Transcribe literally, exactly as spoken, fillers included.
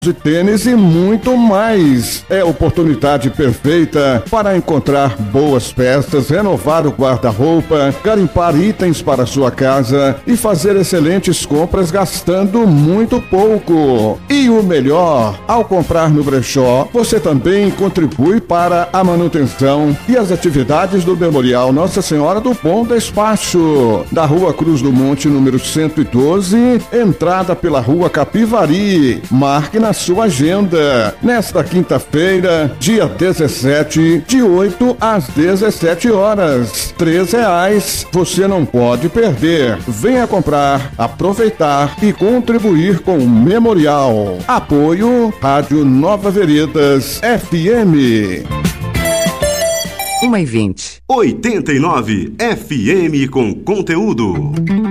de tênis e muito mais. É a oportunidade perfeita para encontrar boas peças, renovar o guarda-roupa, garimpar itens para sua casa e fazer excelentes compras gastando muito pouco. E o melhor, ao comprar no brechó, você também contribui para a manutenção e as atividades do Memorial Nossa Senhora do Bom Despacho, da Rua Cruz do Monte, número cento e doze, entrada pela Rua Capivari. Marque na sua agenda. Nesta quinta-feira, dia dezessete, de oito às dezessete horas. Três reais, você não pode perder. Venha comprar, aproveitar e contribuir com o Memorial. Apoio Rádio Nova Veredas F M. uma e vinte. oitenta e nove F M com conteúdo.